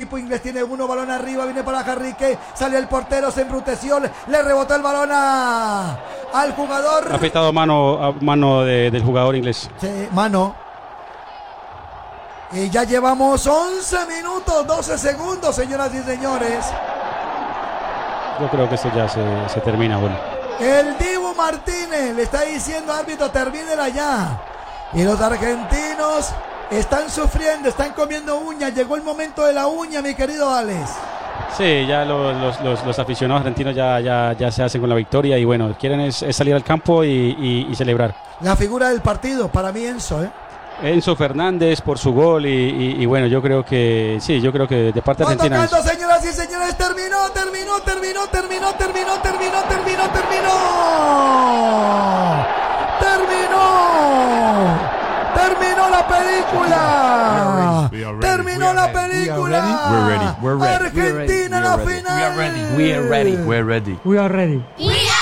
equipo inglés tiene uno, balón arriba, viene para Harry Kane, sale el portero, se embruteció, le rebotó el balón al jugador. Ha pitado mano del jugador inglés. Sí, mano. Y ya llevamos 11 minutos, 12 segundos, señoras y señores. Yo creo que esto ya se termina, bueno. El Dibu Martínez le está diciendo al árbitro, termínela ya. Y los argentinos están sufriendo, están comiendo uñas. Llegó el momento de la uña, mi querido Alex. Sí, ya los aficionados argentinos ya se hacen con la victoria y bueno, quieren es salir al campo y celebrar. La figura del partido, para mí Enzo, Enzo Fernández por su gol y bueno, yo creo que sí, yo creo que de parte de Argentina. Tocando, señoras y señores, terminó la película. Terminó la película. We're ready. Argentina la final. We are ready. We are ready.